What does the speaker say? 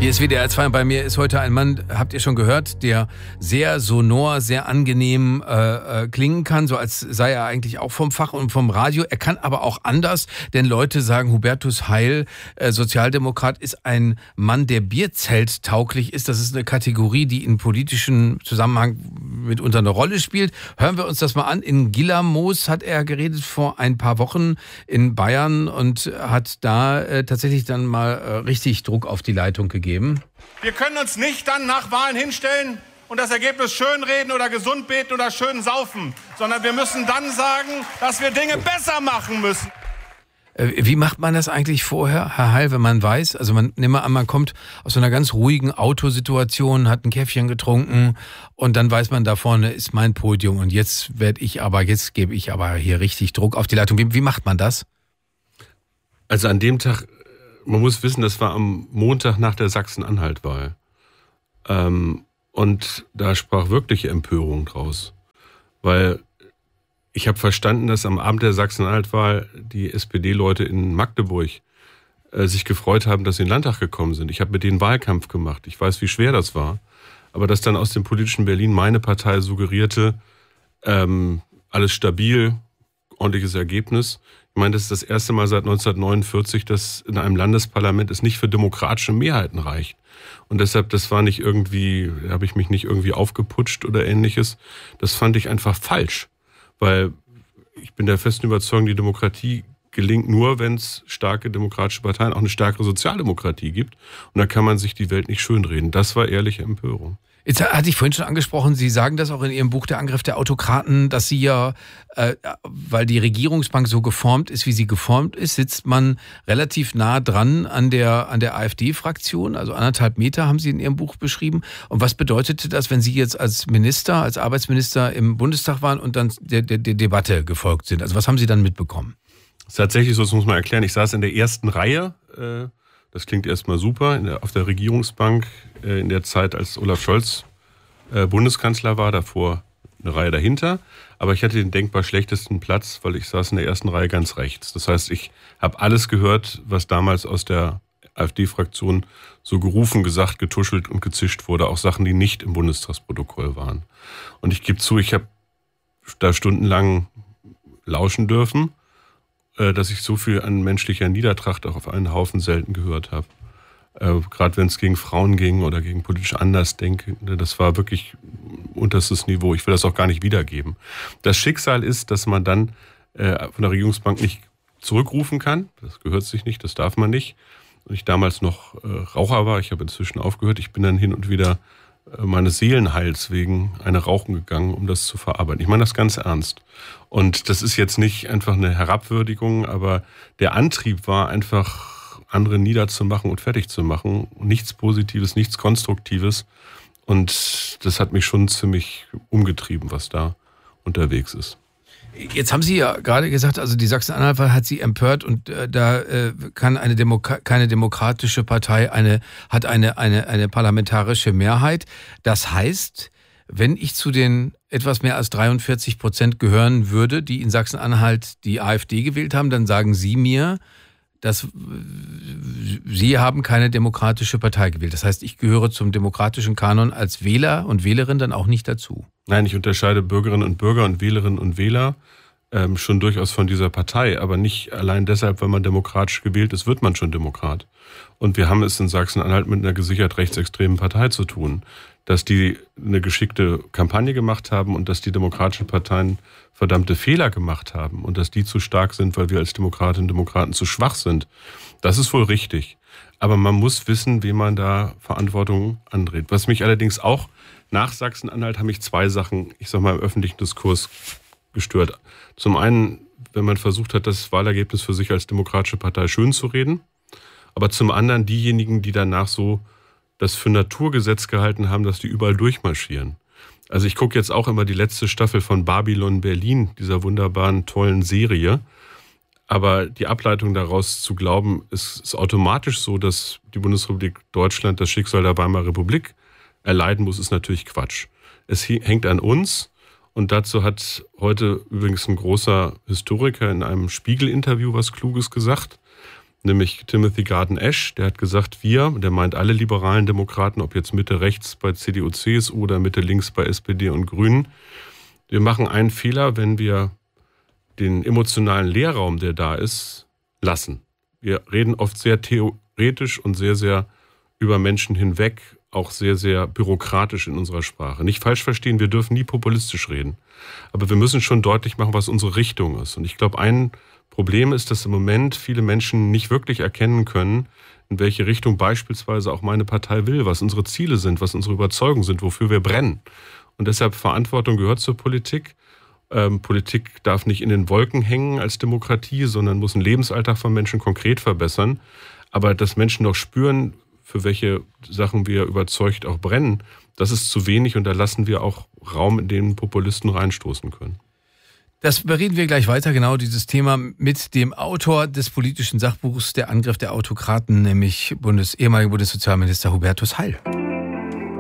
Hier ist WDR 2 und bei mir ist heute ein Mann, habt ihr schon gehört, der sehr sonor, sehr angenehm klingen kann, so als sei er eigentlich auch vom Fach und vom Radio. Er kann aber auch anders, denn Leute sagen, Hubertus Heil, Sozialdemokrat, ist ein Mann, der Bierzelt-tauglich ist. Das ist eine Kategorie, die in politischen Zusammenhang mitunter eine Rolle spielt. Hören wir uns das mal an. In Gillermoos hat er geredet vor ein paar Wochen in Bayern und hat da tatsächlich dann mal richtig Druck auf die Leitung gegeben. Wir können uns nicht dann nach Wahlen hinstellen und das Ergebnis schönreden oder gesund beten oder schön saufen, sondern wir müssen dann sagen, dass wir Dinge besser machen müssen. Wie macht man das eigentlich vorher, Herr Heil, wenn man weiß, also nehmen wir an, man kommt aus so einer ganz ruhigen Autosituation, hat ein Käffchen getrunken und dann weiß man, da vorne ist mein Podium und jetzt gebe ich aber hier richtig Druck auf die Leitung. Wie macht man das? Also an dem Tag, man muss wissen, das war am Montag nach der Sachsen-Anhalt-Wahl. Und da sprach wirkliche Empörung draus. Weil ich habe verstanden, dass am Abend der Sachsen-Anhalt-Wahl die SPD-Leute in Magdeburg sich gefreut haben, dass sie in den Landtag gekommen sind. Ich habe mit denen Wahlkampf gemacht. Ich weiß, wie schwer das war. Aber dass dann aus dem politischen Berlin meine Partei suggerierte, alles stabil, ordentliches Ergebnis. Ich meine, das ist das erste Mal seit 1949, dass in einem Landesparlament es nicht für demokratische Mehrheiten reicht. Und deshalb, das war nicht irgendwie, habe ich mich nicht irgendwie aufgeputscht oder ähnliches. Das fand ich einfach falsch. Weil ich bin der festen Überzeugung, die Demokratie gelingt nur, wenn es starke demokratische Parteien, auch eine stärkere Sozialdemokratie gibt. Und da kann man sich die Welt nicht schönreden. Das war ehrliche Empörung. Jetzt hatte ich vorhin schon angesprochen, Sie sagen das auch in Ihrem Buch Der Angriff der Autokraten, dass Sie ja, weil die Regierungsbank so geformt ist, wie sie geformt ist, sitzt man relativ nah dran an der AfD-Fraktion, also 1,5 Meter haben Sie in Ihrem Buch beschrieben. Und was bedeutete das, wenn Sie jetzt als Minister, als Arbeitsminister im Bundestag waren und dann der Debatte gefolgt sind? Also was haben Sie dann mitbekommen? Das ist tatsächlich so, das muss man erklären. Ich saß in der ersten Reihe, das klingt erstmal super, auf der Regierungsbank in der Zeit, als Olaf Scholz Bundeskanzler war, davor eine Reihe dahinter. Aber ich hatte den denkbar schlechtesten Platz, weil ich saß in der ersten Reihe ganz rechts. Das heißt, ich habe alles gehört, was damals aus der AfD-Fraktion so gerufen, gesagt, getuschelt und gezischt wurde. Auch Sachen, die nicht im Bundestagsprotokoll waren. Und ich gebe zu, ich habe da stundenlang lauschen dürfen, dass ich so viel an menschlicher Niedertracht auch auf einen Haufen selten gehört habe. Gerade wenn es gegen Frauen ging oder gegen politisch Andersdenkende, das war wirklich unterstes Niveau. Ich will das auch gar nicht wiedergeben. Das Schicksal ist, dass man dann von der Regierungsbank nicht zurückrufen kann. Das gehört sich nicht, das darf man nicht. Und ich damals noch Raucher war, ich habe inzwischen aufgehört. Ich bin dann hin und wieder meines Seelenheils wegen eine Rauchen gegangen, um das zu verarbeiten. Ich meine das ganz ernst. Und das ist jetzt nicht einfach eine Herabwürdigung, aber der Antrieb war einfach, andere niederzumachen und fertig zu machen. Nichts Positives, nichts Konstruktives. Und das hat mich schon ziemlich umgetrieben, was da unterwegs ist. Jetzt haben Sie ja gerade gesagt, also die Sachsen-Anhalt-Wahl hat Sie empört und da kann keine demokratische Partei hat eine parlamentarische Mehrheit. Das heißt, wenn ich zu den etwas mehr als 43% gehören würde, die in Sachsen-Anhalt die AfD gewählt haben, dann sagen Sie mir, dass Sie haben keine demokratische Partei gewählt. Das heißt, ich gehöre zum demokratischen Kanon als Wähler und Wählerin dann auch nicht dazu. Nein, ich unterscheide Bürgerinnen und Bürger und Wählerinnen und Wähler schon durchaus von dieser Partei, aber nicht allein deshalb, weil man demokratisch gewählt ist, wird man schon Demokrat. Und wir haben es in Sachsen-Anhalt mit einer gesichert rechtsextremen Partei zu tun, dass die eine geschickte Kampagne gemacht haben und dass die demokratischen Parteien verdammte Fehler gemacht haben und dass die zu stark sind, weil wir als Demokratinnen und Demokraten zu schwach sind. Das ist wohl richtig. Aber man muss wissen, wem man da Verantwortung andreht. Was mich allerdings auch nach Sachsen-Anhalt haben mich zwei Sachen, ich sag mal, im öffentlichen Diskurs gestört. Zum einen, wenn man versucht hat, das Wahlergebnis für sich als demokratische Partei schön zu reden. Aber zum anderen diejenigen, die danach so das für Naturgesetz gehalten haben, dass die überall durchmarschieren. Also ich gucke jetzt auch immer die letzte Staffel von Babylon Berlin, dieser wunderbaren, tollen Serie. Aber die Ableitung daraus zu glauben, ist automatisch so, dass die Bundesrepublik Deutschland das Schicksal der Weimarer Republik erleiden muss, ist natürlich Quatsch. Es hängt an uns. Und dazu hat heute übrigens ein großer Historiker in einem Spiegel-Interview was Kluges gesagt. nämlich Timothy Garton Ash, der hat gesagt, der meint alle liberalen Demokraten, ob jetzt Mitte rechts bei CDU, CSU oder Mitte links bei SPD und Grünen, wir machen einen Fehler, wenn wir den emotionalen Leerraum, der da ist, lassen. Wir reden oft sehr theoretisch und sehr, sehr über Menschen hinweg, auch sehr, sehr bürokratisch in unserer Sprache. Nicht falsch verstehen, wir dürfen nie populistisch reden. Aber wir müssen schon deutlich machen, was unsere Richtung ist. Und ich glaube, ein Problem ist, dass im Moment viele Menschen nicht wirklich erkennen können, in welche Richtung beispielsweise auch meine Partei will, was unsere Ziele sind, was unsere Überzeugungen sind, wofür wir brennen. Und deshalb Verantwortung gehört zur Politik. Politik darf nicht in den Wolken hängen als Demokratie, sondern muss den Lebensalltag von Menschen konkret verbessern. Aber dass Menschen noch spüren, für welche Sachen wir überzeugt auch brennen, das ist zu wenig und da lassen wir auch Raum, in den Populisten reinstoßen können. Das bereden wir gleich weiter, genau dieses Thema mit dem Autor des politischen Sachbuchs Der Angriff der Autokraten, nämlich ehemaliger Bundessozialminister Hubertus Heil.